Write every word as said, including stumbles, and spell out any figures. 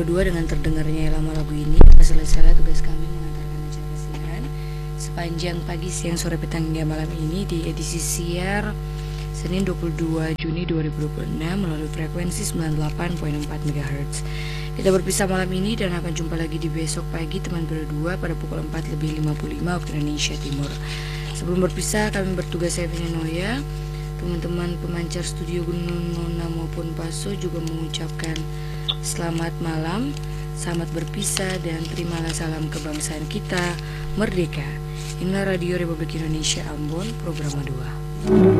dua dengan terdengarnya irama lagu ini, maka selesailah tugas kami mengantarkan acara siaran sepanjang pagi, siang, sore, petang hingga malam ini di edisi siar Senin dua puluh dua Juni dua ribu dua puluh enam melalui frekuensi sembilan puluh delapan koma empat megahertz. Kita berpisah malam ini dan akan jumpa lagi di besok pagi teman berdua pada pukul empat lebih lima puluh lima waktu Indonesia Timur. Sebelum berpisah, kami bertugas saya Vina Noya, teman-teman pemancar studio Gunung Nona maupun Paso juga mengucapkan selamat malam, selamat berpisah, dan terimalah salam kebangsaan kita, merdeka. Inilah Radio Republik Indonesia Ambon, program dua.